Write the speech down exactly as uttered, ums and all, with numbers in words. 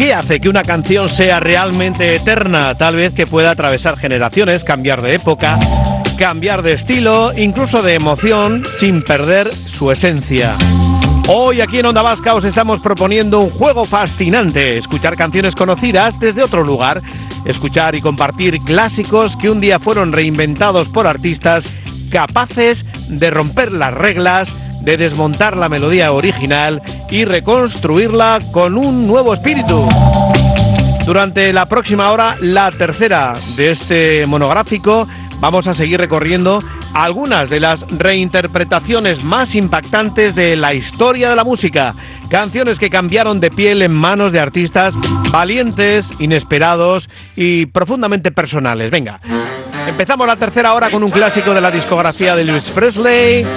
¿Qué hace que una canción sea realmente eterna? Tal vez que pueda atravesar generaciones, cambiar de época, cambiar de estilo, incluso de emoción, sin perder su esencia. Hoy aquí en Onda Vasca os estamos proponiendo un juego fascinante, escuchar canciones conocidas desde otro lugar, escuchar y compartir clásicos que un día fueron reinventados por artistas capaces de romper las reglas, de desmontar la melodía original y reconstruirla con un nuevo espíritu. Durante la próxima hora, la tercera de este monográfico, vamos a seguir recorriendo algunas de las reinterpretaciones más impactantes de la historia de la música. Canciones que cambiaron de piel en manos de artistas valientes, inesperados y profundamente personales. Venga, empezamos la tercera hora con un clásico de la discografía de Elvis Presley.